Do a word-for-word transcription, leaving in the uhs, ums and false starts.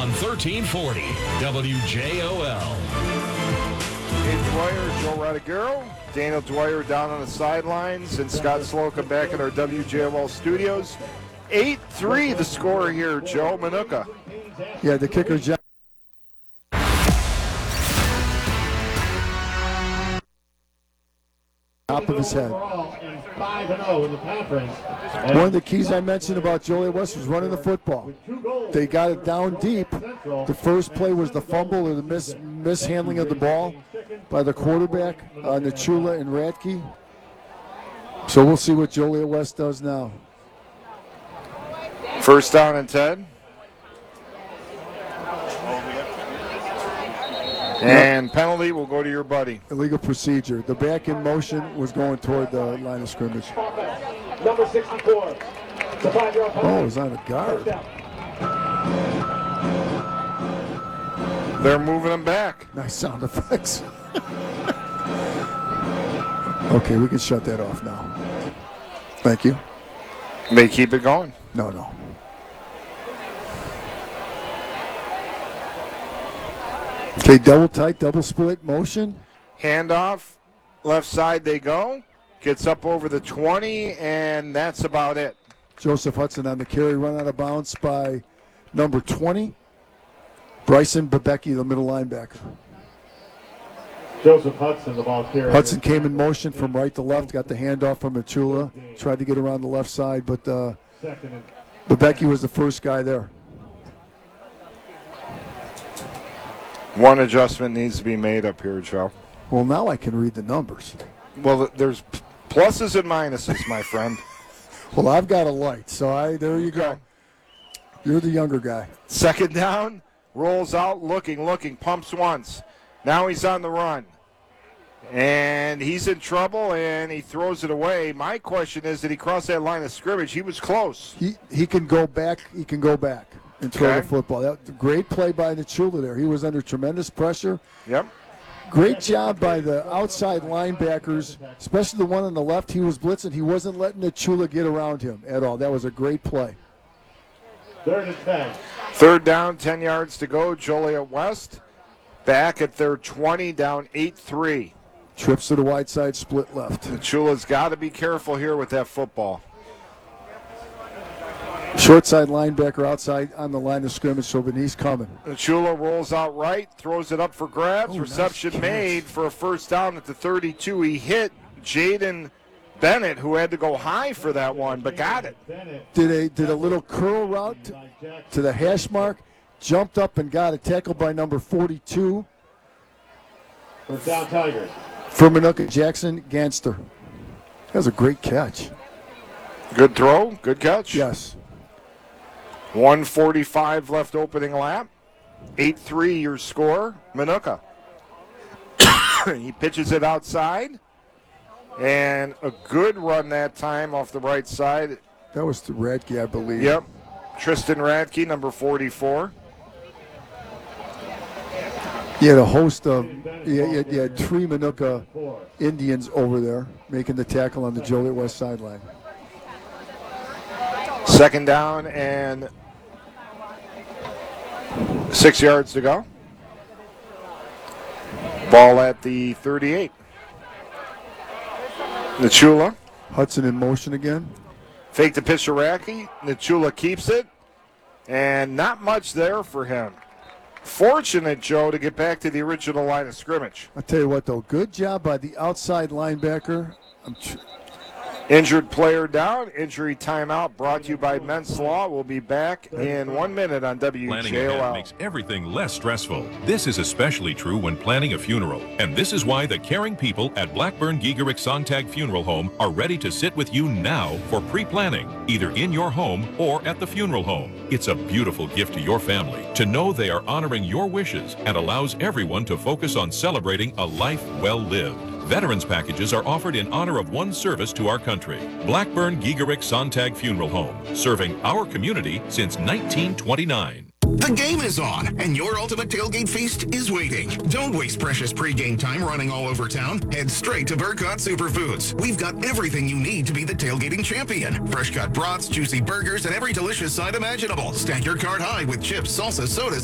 on thirteen forty W J O L. Dave Dwyer, Joe Radiguero, Daniel Dwyer down on the sidelines, and Scott Slocum back in our W J O L studios. eight three the score here, Joe. Minooka. Yeah, the kicker, John. Top of his head. One of the keys I mentioned about Joliet West was running the football. They got it down deep. The first play was the fumble or the mis- mishandling of the ball by the quarterback, uh, Nachula and Radke. So we'll see what Joliet West does now. First down and ten. And penalty will go to your buddy. Illegal procedure. The back in motion was going toward the line of scrimmage. Number sixty-four. Oh, it was on a guard. They're moving them back. Nice sound effects. Okay, we can shut that off now. Thank you. They keep it going. No, no. Okay, double tight, double split motion. Handoff, left side they go. Gets up over the twenty, and that's about it. Joseph Hudson on the carry, run out of bounds by number twenty. Bryson Babecki, the middle linebacker. Joseph Hudson, the ball carrier. Hudson came in motion from right to left, got the handoff from Achula, tried to get around the left side, but uh, Babecki was the first guy there. One adjustment needs to be made up here, Joe. Well, now I can read the numbers. Well, there's pluses and minuses, my friend. Well, I've got a light, so I there you go. You're the younger guy. Second down, rolls out, looking, looking, pumps once. Now he's on the run. And he's in trouble, and he throws it away. My question is, did he cross that line of scrimmage? He was close. He he can go back. He can go back and throw Okay. the football. That great play by Nachula there. He was under tremendous pressure. Yep. Great job by the outside linebackers, especially the one on the left. He was blitzing. He wasn't letting Nachula get around him at all. That was a great play. Third and ten. Third down, ten yards to go. Joliet West back at their twenty, down eight three. Trips to the wide side, split left. Chula's got to be careful here with that football. Short side linebacker outside on the line of scrimmage, so Benny's coming. Chula rolls out right, throws it up for grabs. Oh, Reception nice made for a first down at the thirty-two. He hit Jaden Bennett, who had to go high for that one, but got it. Did a did a little curl route to, to the hash mark, jumped up and got a tackle by number forty-two. First down, Tigers. For Minooka, Jackson Ganster. That was a great catch. Good throw, good catch. Yes. one forty-five left opening lap. eight three your score, Minooka. He pitches it outside. And a good run that time off the right side. That was to Radke, I believe. Yep. Tristan Radke, number forty-four. You had a host of, you had, you had three Minooka Indians over there making the tackle on the Joliet West sideline. Second down and six yards to go. Ball at the thirty-eight. Nachula. Hudson in motion again. Fake the pitch to Radke. Nachula keeps it. And not much there for him. Fortunate, Joe, to get back to the original line of scrimmage. I'll tell you what, though, good job by the outside linebacker. I'm tr- Injured player down. Injury timeout brought to you by Men's Law. We'll be back in one minute on W Planning J O ahead L. makes everything less stressful. This is especially true when planning a funeral. And this is why the caring people at Blackburn Giegerick Sontag Funeral Home are ready to sit with you now for pre-planning, either in your home or at the funeral home. It's a beautiful gift to your family to know they are honoring your wishes and allows everyone to focus on celebrating a life well lived. Veterans packages are offered in honor of one service to our country. Blackburn Giegerick Sontag Funeral Home, serving our community since nineteen twenty-nine. The game is on, and your ultimate tailgate feast is waiting. Don't waste precious pregame time running all over town. Head straight to Burkott Superfoods. We've got everything you need to be the tailgating champion. Fresh cut brats, juicy burgers, and every delicious side imaginable. Stack your cart high with chips, salsa, sodas,